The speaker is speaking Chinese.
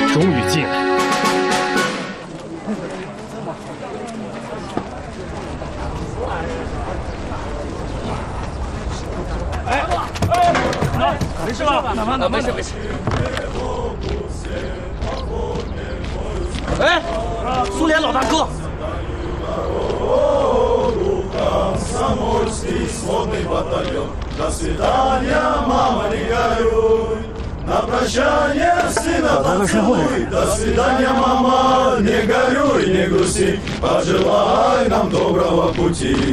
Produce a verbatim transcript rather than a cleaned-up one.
终于进来了。 哎哎，没事吧？慢慢的，没事没事。哎，苏联老大哥。 Комсомольский сводный батальон. До свидания, мама, не горюй. На прощание сына поцелуй. До свидания, мама, не горюй, не грусти. Пожелай нам доброго пути.